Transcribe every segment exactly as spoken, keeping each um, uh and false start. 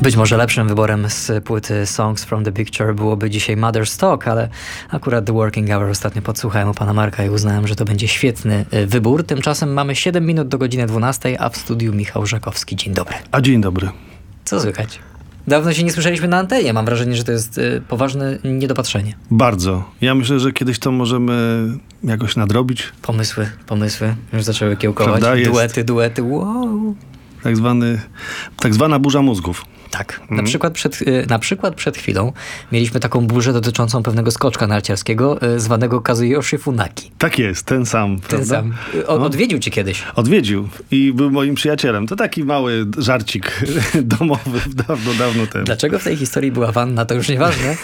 Być może lepszym wyborem z płyty Songs from the Picture byłoby dzisiaj Mother's Talk, ale akurat The Working Hour ostatnio podsłuchałem u pana Marka i uznałem, że to będzie świetny wybór. Tymczasem mamy siedem minut do godziny dwunastej, a w studiu Michał Żakowski. Dzień dobry. A dzień dobry. Co słychać? Dawno się nie słyszeliśmy na antenie. Mam wrażenie, że to jest y, poważne niedopatrzenie. Bardzo. Ja myślę, że kiedyś to możemy jakoś nadrobić. Pomysły, pomysły już zaczęły kiełkować. Prawda? Duety, Jest. duety, wow. Tak zwany, tak zwana burza mózgów. Tak. Mhm. Na, przykład przed, y, na przykład przed chwilą mieliśmy taką burzę dotyczącą pewnego skoczka narciarskiego y, zwanego Kazuyoshi Funaki. Tak jest, ten sam. Ten prawda? sam. O, No. Odwiedził cię kiedyś. Odwiedził i był moim przyjacielem. To taki mały żarcik domowy dawno, dawno temu. Dlaczego w tej historii była wanna, to już nieważne.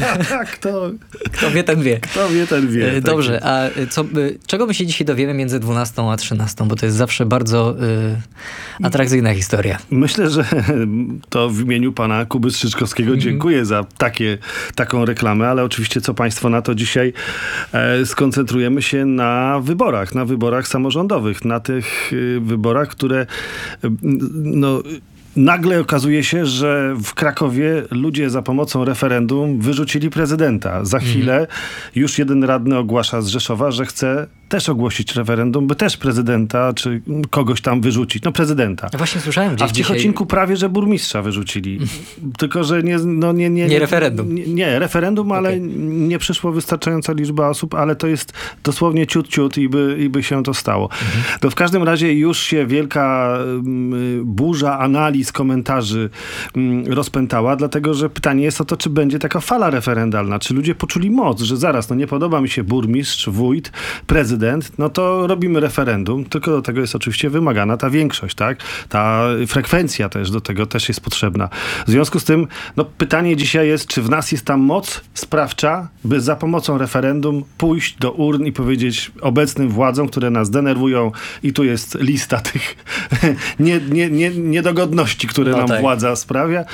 Kto, Kto wie, ten wie. kto wie, ten wie. Y, Tak Dobrze, jest. a y, co, y, czego my się dzisiaj dowiemy między dwunastą a trzynastą? Bo to jest zawsze bardzo y, atrakcyjna historia. Myślę, że to w imieniu pana Kuby Strzyczkowskiego Mhm. dziękuję za takie, taką reklamę, ale oczywiście co państwo na to dzisiaj e, skoncentrujemy się na wyborach, na wyborach samorządowych, na tych y, wyborach, które y, no nagle okazuje się, że w Krakowie ludzie za pomocą referendum wyrzucili prezydenta. Za chwilę już jeden radny ogłasza z Rzeszowa, że chce też ogłosić referendum, by też prezydenta czy kogoś tam wyrzucić. No prezydenta. Ja właśnie słyszałem gdzieś A w Ciechocinku dzisiaj... prawie, że burmistrza wyrzucili. Tylko, że nie... No, nie, nie, Nie referendum. Nie, nie referendum, ale Okej. nie przyszło wystarczająca liczba osób, ale to jest dosłownie ciut, ciut i by, i by się to stało. Mhm. To w każdym razie już się wielka um, burza analiz, komentarzy um, rozpętała, dlatego, że pytanie jest o to, czy będzie taka fala referendalna, czy ludzie poczuli moc, że zaraz, no nie podoba mi się burmistrz, wójt, prezydent, no to robimy referendum, tylko do tego jest oczywiście wymagana ta większość, tak? Ta frekwencja też do tego też jest potrzebna. W związku z tym, no pytanie dzisiaj jest, czy w nas jest ta moc sprawcza, by za pomocą referendum pójść do urn i powiedzieć obecnym władzom, które nas denerwują, i tu jest lista tych nie, nie, nie, niedogodności, które No nam tak. władza sprawia,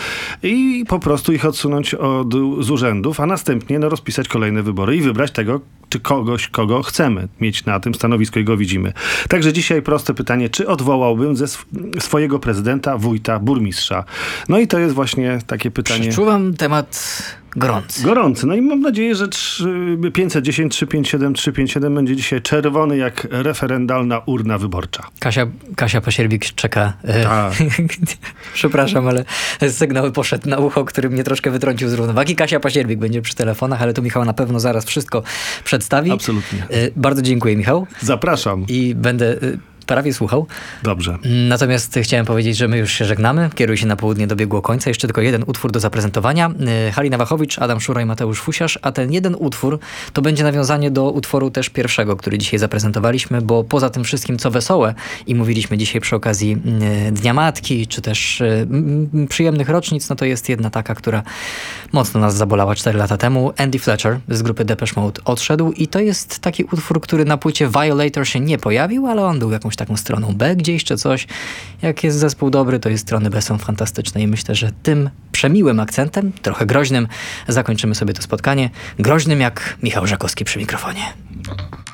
i po prostu ich odsunąć od, z urzędów, a następnie no, rozpisać kolejne wybory i wybrać tego, czy kogoś, kogo chcemy mieć na tym stanowisku i go widzimy. Także dzisiaj proste pytanie, czy odwołałbym ze sw- swojego prezydenta, wójta, burmistrza? No i to jest właśnie takie pytanie Przeczuwam temat gorący. gorący. No i mam nadzieję, że pięćset dziesięć, trzysta pięćdziesiąt siedem, trzysta pięćdziesiąt siedem będzie dzisiaj czerwony jak referendalna urna wyborcza. Kasia, Kasia Pasierbik czeka. e, Tak. Przepraszam, ale sygnał poszedł na ucho, który mnie troszkę wytrącił z równowagi. Kasia Pasierbik będzie przy telefonach, ale tu Michał na pewno zaraz wszystko przedstawi. Absolutnie. E, Bardzo dziękuję, Michał. Zapraszam. I będę e, prawie słuchał. Dobrze. Natomiast chciałem powiedzieć, że my już się żegnamy. Kieruj się na południe dobiegło końca. Jeszcze tylko jeden utwór do zaprezentowania. Yy, Halina Wachowicz, Adam Szura i Mateusz Fusiarz. A ten jeden utwór to będzie nawiązanie do utworu też pierwszego, który dzisiaj zaprezentowaliśmy, bo poza tym wszystkim, co wesołe i mówiliśmy dzisiaj przy okazji yy, Dnia Matki, czy też yy, przyjemnych rocznic, no to jest jedna taka, która mocno nas zabolała cztery lata temu. Andy Fletcher z grupy Depeche Mode odszedł i to jest taki utwór, który na płycie Violator się nie pojawił, ale on był jakąś taką stroną B gdzieś czy coś. Jak jest zespół dobry, to i strony B są fantastyczne i myślę, że tym przemiłym akcentem, trochę groźnym, zakończymy sobie to spotkanie. Groźnym jak Michał Żakowski przy mikrofonie.